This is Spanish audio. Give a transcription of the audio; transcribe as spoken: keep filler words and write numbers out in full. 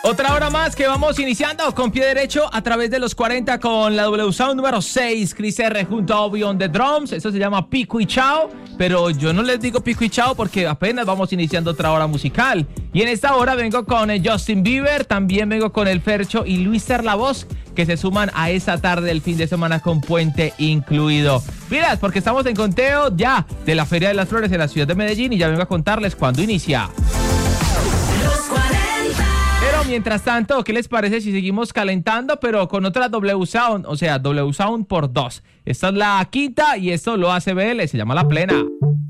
Otra hora más que vamos iniciando con pie derecho a través de los cuarenta con la W Sound número seis, Chris R junto a Obi on the drums. Eso se llama Pico y Chao, pero yo no les digo Pico y Chao porque apenas vamos iniciando otra hora musical. Y en esta hora vengo con el Justin Bieber, también vengo con el Fercho y Luis La Voz, que se suman a esa tarde del fin de semana con puente incluido. Miras, porque estamos en conteo ya de la Feria de las Flores en la ciudad de Medellín y ya vengo a contarles cuándo inicia. Pero mientras tanto, ¿qué les parece si seguimos calentando, pero con otra W Sound? O sea, W Sound por dos. Esta es la quinta y esto lo hace B L, se llama La Plena.